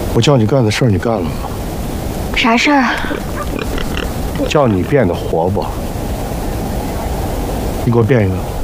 我叫你干的事儿，你干了吗？ 啥事儿？ 叫你变得活泼，你给我变一个。